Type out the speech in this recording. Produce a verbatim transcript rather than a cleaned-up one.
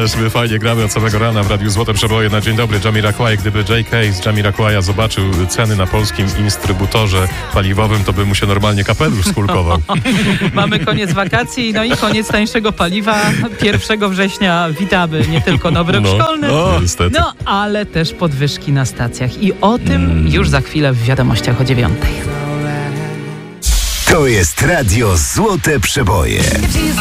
Ależ my fajnie gramy od samego rana w Radiu Złote Przeboje na dzień dobry. Jamiroquai, gdyby J K z Jamiroquaia zobaczył ceny na polskim instrybutorze paliwowym, to by mu się normalnie kapelusz skulkował. Mamy koniec wakacji, no i koniec tańszego paliwa. pierwszego września witamy nie tylko nowy rok No, szkolny, no, niestety. no ale też podwyżki na stacjach. I o tym Mm. już za chwilę w wiadomościach o dziewiątej. To jest Radio Złote Przeboje.